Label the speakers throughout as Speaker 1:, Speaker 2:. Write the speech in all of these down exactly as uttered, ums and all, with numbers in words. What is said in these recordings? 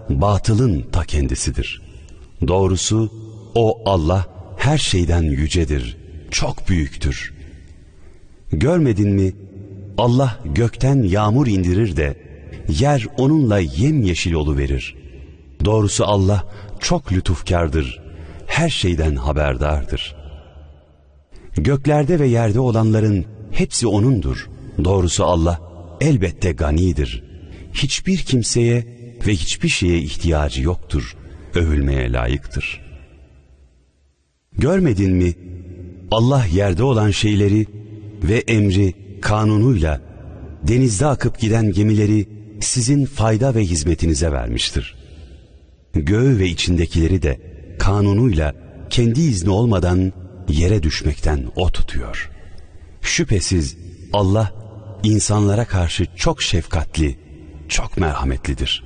Speaker 1: batılın ta kendisidir. Doğrusu o Allah her şeyden yücedir, çok büyüktür. Görmedin mi? Allah gökten yağmur indirir de yer onunla yemyeşil oluverir. Doğrusu Allah çok lütufkardır, her şeyden haberdardır. Göklerde ve yerde olanların hepsi O'nundur. Doğrusu Allah elbette ganidir. Hiçbir kimseye ve hiçbir şeye ihtiyacı yoktur. Övülmeye layıktır. Görmedin mi? Allah yerde olan şeyleri ve emri, kanunuyla denizde akıp giden gemileri sizin fayda ve hizmetinize vermiştir. Göğü ve içindekileri de kanunuyla kendi izni olmadan yere düşmekten O tutuyor. Şüphesiz Allah insanlara karşı çok şefkatli, çok merhametlidir.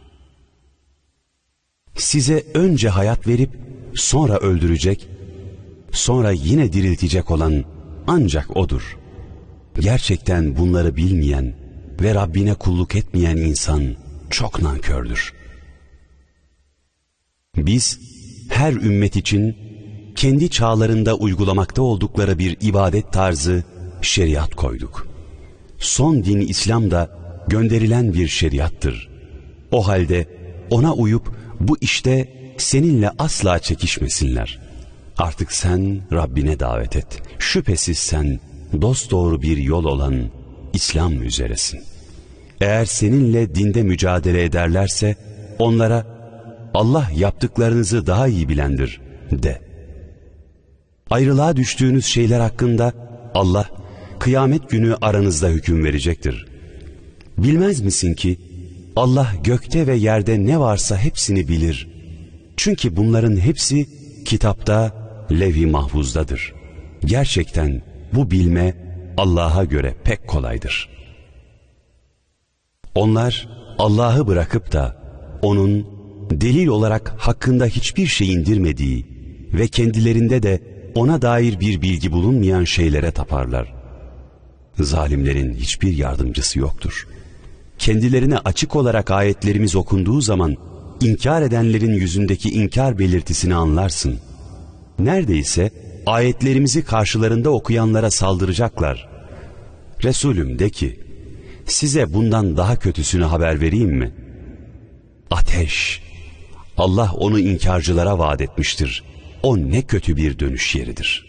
Speaker 1: Size önce hayat verip sonra öldürecek, sonra yine diriltecek olan ancak O'dur. Gerçekten bunları bilmeyen ve Rabbine kulluk etmeyen insan çok nankördür. Biz her ümmet için kendi çağlarında uygulamakta oldukları bir ibadet tarzı, şeriat koyduk. Son din İslam da gönderilen bir şeriattır. O halde ona uyup bu işte seninle asla çekişmesinler. Artık sen Rabbine davet et. Şüphesiz sen dosdoğru bir yol olan İslam üzeresin. Eğer seninle dinde mücadele ederlerse onlara Allah yaptıklarınızı daha iyi bilendir de. Ayrılığa düştüğünüz şeyler hakkında Allah kıyamet günü aranızda hüküm verecektir. Bilmez misin ki Allah gökte ve yerde ne varsa hepsini bilir. Çünkü bunların hepsi kitapta, levh-i mahfuzdadır. Gerçekten bu bilme Allah'a göre pek kolaydır. Onlar Allah'ı bırakıp da O'nun delil olarak hakkında hiçbir şey indirmediği ve kendilerinde de O'na dair bir bilgi bulunmayan şeylere taparlar. Zalimlerin hiçbir yardımcısı yoktur. Kendilerine açık olarak ayetlerimiz okunduğu zaman inkar edenlerin yüzündeki inkar belirtisini anlarsın. Neredeyse ayetlerimizi karşılarında okuyanlara saldıracaklar. Resulüm de ki, size bundan daha kötüsünü haber vereyim mi? Ateş. Allah onu inkarcılara vaat etmiştir. O ne kötü bir dönüş yeridir.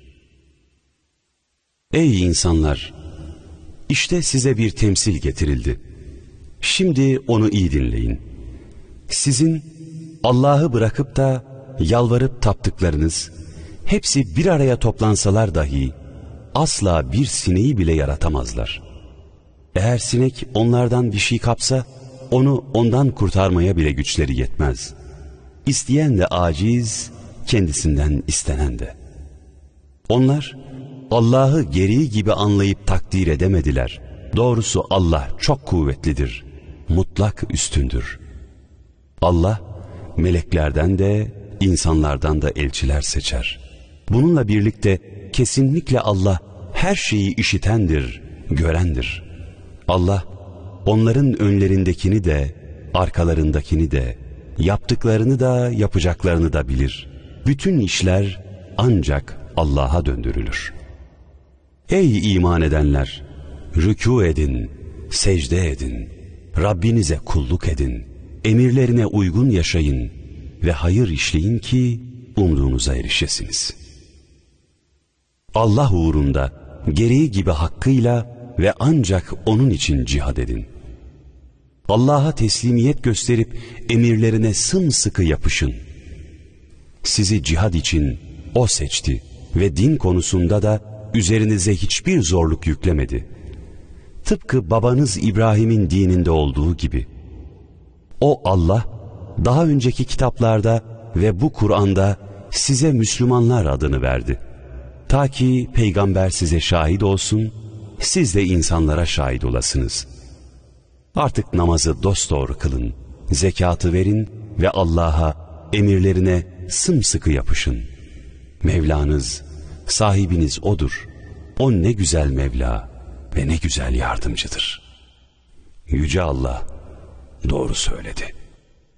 Speaker 1: Ey insanlar! İşte size bir temsil getirildi. Şimdi onu iyi dinleyin. Sizin Allah'ı bırakıp da yalvarıp taptıklarınız, hepsi bir araya toplansalar dahi asla bir sineği bile yaratamazlar. Eğer sinek onlardan bir şey kapsa, onu ondan kurtarmaya bile güçleri yetmez. İsteyen de aciz, kendisinden istenen de. Onlar Allah'ı gereği gibi anlayıp takdir edemediler. Doğrusu Allah çok kuvvetlidir, mutlak üstündür. Allah meleklerden de insanlardan da elçiler seçer. Bununla birlikte kesinlikle Allah her şeyi işitendir, görendir. Allah onların önlerindekini de arkalarındakini de yaptıklarını da yapacaklarını da bilir. Bütün işler ancak Allah'a döndürülür. Ey iman edenler! Rükû edin, secde edin, Rabbinize kulluk edin, emirlerine uygun yaşayın ve hayır işleyin ki umduğunuza erişesiniz. Allah uğrunda gereği gibi hakkıyla ve ancak O'nun için cihad edin. Allah'a teslimiyet gösterip emirlerine sımsıkı yapışın. Sizi cihad için O seçti ve din konusunda da üzerinize hiçbir zorluk yüklemedi. Tıpkı babanız İbrahim'in dininde olduğu gibi. O Allah, daha önceki kitaplarda ve bu Kur'an'da size Müslümanlar adını verdi. Ta ki peygamber size şahit olsun, siz de insanlara şahit olasınız. Artık namazı dosdoğru kılın, zekatı verin ve Allah'a, emirlerine sımsıkı yapışın. Mevlanız, sahibiniz O'dur. O ne güzel Mevla ve ne güzel yardımcıdır. Yüce Allah doğru söyledi.